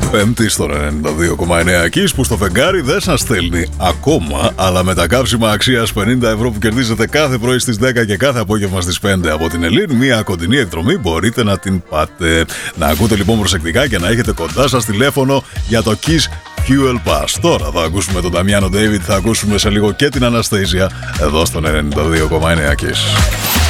Πέμπτη στο 92,9 Kiss που στο φεγγάρι δεν σας στέλνει ακόμα, αλλά με τα κάψιμα αξίας 50 ευρώ που κερδίζετε κάθε πρωί στις 10 και κάθε απόγευμα στις 5 από την Ελλήν, μια κοντινή εκδρομή μπορείτε να την πάτε. Να ακούτε λοιπόν προσεκτικά και να έχετε κοντά σας τηλέφωνο για το Kiss Fuel Pass. Τώρα θα ακούσουμε τον Νταμιάνο Ντέιβιντ, θα ακούσουμε σε λίγο και την Αναστέζια εδώ στο 92,9 Kiss.